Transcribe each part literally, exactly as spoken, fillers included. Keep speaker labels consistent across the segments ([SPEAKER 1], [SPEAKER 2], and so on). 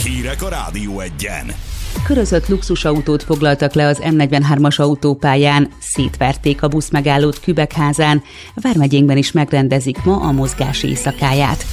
[SPEAKER 1] Hírek a Rádió Egyen.
[SPEAKER 2] Körözött luxusautót foglaltak le az em negyvenhármas autópályán, szétverték a buszmegállót Kübekházán, vármegyénkben is megrendezik ma a mozgás éjszakáját.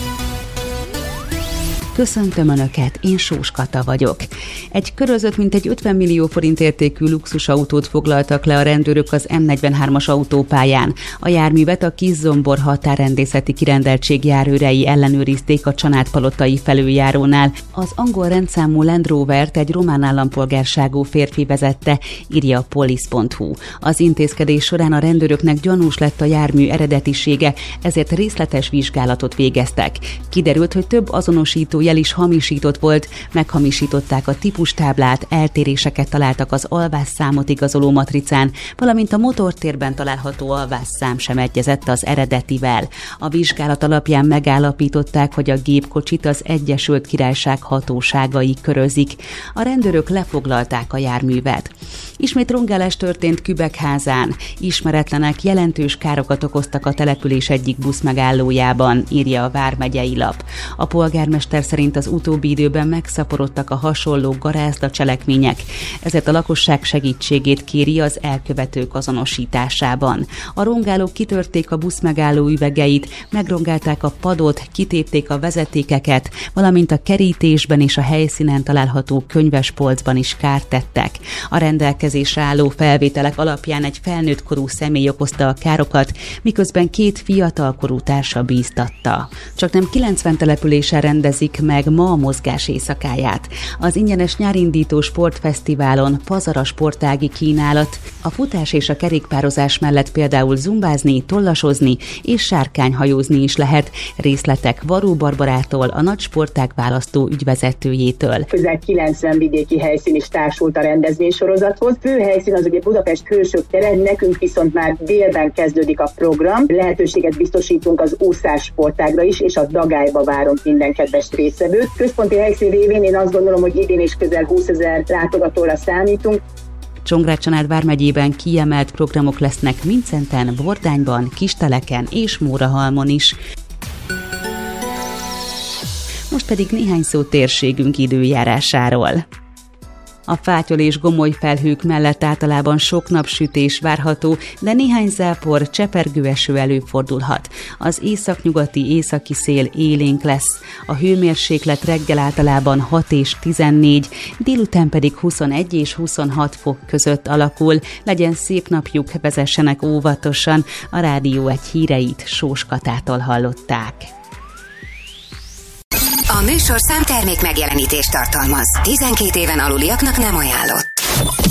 [SPEAKER 2] Köszöntöm Önöket, én Sós Kata vagyok. Egy körözött mintegy ötven millió forint értékű luxusautót foglaltak le a rendőrök az em negyvenhármas autópályán. A járművet a Kis-Zombor határrendészeti kirendeltség járőrei ellenőrizték a Csanádpalotai felüljárónál. Az angol rendszámú Land Rovert egy román állampolgárságú férfi vezette, írja a police pont hu. Az intézkedés során a rendőröknek gyanús lett a jármű eredetisége, ezért részletes vizsgálatot végeztek. Kiderült, hogy több azonosító jel is hamisított volt, meghamisították a típustáblát, eltéréseket találtak az alvásszámot igazoló matricán, valamint a motortérben található alvásszám sem egyezett az eredetivel. A vizsgálat alapján megállapították, hogy a gépkocsit az Egyesült Királyság hatóságai körözik. A rendőrök lefoglalták a járművet. Ismét rongálás történt Kübekházán. Ismeretlenek jelentős károkat okoztak a település egyik buszmegállójában, írja a vármegyei lap. A polgármester szerint az utóbbi időben megszaporodtak a hasonló garázda cselekmények, ezért a lakosság segítségét kéri az elkövetők azonosításában. A rongálók kitörték a buszmegálló üvegeit, megrongálták a padot, kitépték a vezetékeket, valamint a kerítésben és a helyszínen található könyvespolcban is kárt tettek. A rendelkezésre álló felvételek alapján egy felnőtt korú személy okozta a károkat, miközben két fiatalkorú társa bíztatta. Csaknem kilencven településen rendezik meg ma a mozgás éjszakáját. Az ingyenes nyárindító sportfesztiválon pazar a sportági kínálat. A futás és a kerékpározás mellett például zumbázni, tollasozni és sárkányhajózni is lehet. Részletek Varó Barbarától, a nagy sportág választó ügyvezetőjétől.
[SPEAKER 3] Közel kilencven vidéki helyszín is társult a rendezvénysorozathoz. Fő helyszín az ugye Budapest Hősök tere, nekünk viszont már délben kezdődik a program. Lehetőséget biztosítunk az úszás sportágra is, és a dagályba várunk minden kedves résztvevőt. Központi helyszín révén én azt gondolom, hogy idén is közel húszezer látogatóra számítunk.
[SPEAKER 2] Csongrád-Csanád vármegyében kiemelt programok lesznek Mincenten, Bordányban, Kisteleken és Mórahalmon is. Most pedig néhány szó térségünk időjárásáról. A fátyol és gomoly felhők mellett általában sok napsütés várható, de néhány zápor, csepergő eső előfordulhat. Az északnyugati északi szél élénk lesz. A hőmérséklet reggel általában hat és tizennégy, délután pedig huszonegy és huszonhat fok között alakul. Legyen szép napjuk, vezessenek óvatosan. A Rádió Egy híreit Sós Katától hallották.
[SPEAKER 4] A műsorszám termék megjelenítést tartalmaz. tizenkét éven aluliaknak nem ajánlott.